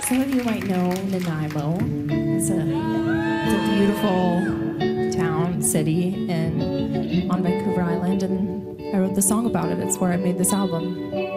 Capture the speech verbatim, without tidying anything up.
Some of you might know Nanaimo. It's a, it's a beautiful town, city in, on Vancouver Island, and I wrote the song about it. It's where I made this album.